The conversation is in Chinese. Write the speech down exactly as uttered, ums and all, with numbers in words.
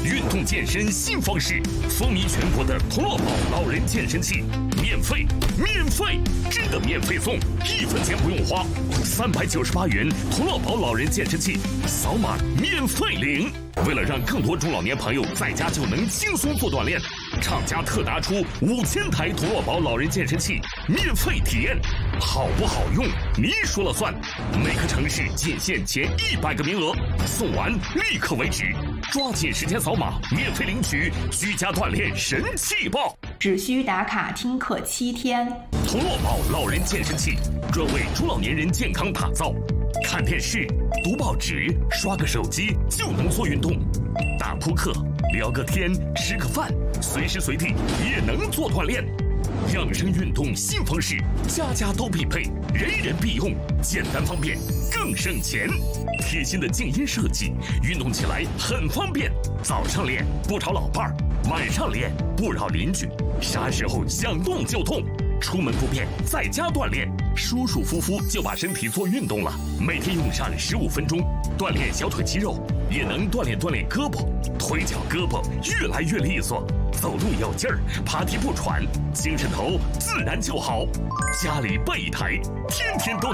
运动健身新方式，风靡全国的童乐宝老人健身器，免费，免费，真的免费送，一分钱不用花，三百九十八元童乐宝老人健身器，扫码免费领。为了让更多中老年朋友在家就能轻松做锻炼，厂家特拿出五千台童乐宝老人健身器免费体验，好不好用你说了算。每个城市仅限前一百个名额，送完立刻为止，抓紧时间扫码免费领取居家锻炼神器报， 只需打卡听课七天。 童乐宝老人健身器专为中老年人健康打造，看电视、读报纸、刷个手机就能做运动，打扑克、聊个天、吃个饭，随时随地也能做锻炼。养生运动新方式，家家都必备，人人必用，简单方便，更省钱。贴心的静音设计，运动起来很方便。早上练不吵老伴儿，晚上练不扰邻居，啥时候想动就动。出门不便，在家锻炼，舒舒服服就把身体做运动了。每天用上十五分钟，锻炼小腿肌肉，也能锻炼锻炼胳膊、腿脚、胳膊越来越利索，走路有劲儿，爬梯不喘，精神头自然就好。家里备一台，天天都